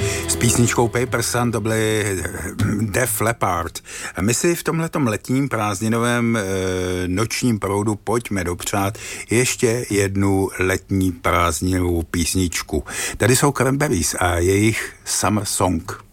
S písničkou Paper Sun to byly Def Leppard. A my si v tomhletom letním prázdninovém nočním proudu pojďme dopřát ještě jednu letní prázdninovou písničku. Tady jsou Cranberries a jejich Summer Song.